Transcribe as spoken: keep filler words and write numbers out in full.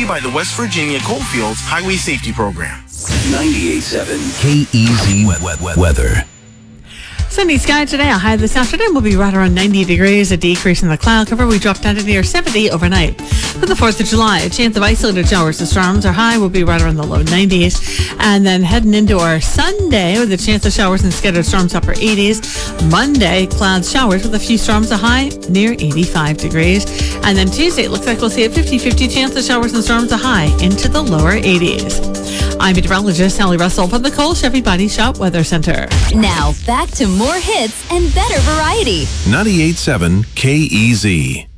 you by the West Virginia Coalfields Highway Safety Program. ninety-eight point seven K E Z weather. Sunny sky today. A high this afternoon will be right around ninety degrees. A decrease in the cloud cover. We drop down to near seventy overnight. For the fourth of July, a chance of isolated showers and storms. Our high will be right around the low nineties. And then heading into our Sunday with a chance of showers and scattered storms, upper eighties. Monday, clouds, showers with a few storms. A high near eighty-five degrees. And then Tuesday, it looks like we'll see a fifty-fifty chance of showers and storms. A high into the lower eighties. I'm meteorologist Sally Russell from the Cole Chevy Body Shop Weather Center. Now, back to more hits and better variety. ninety-eight point seven K E Z.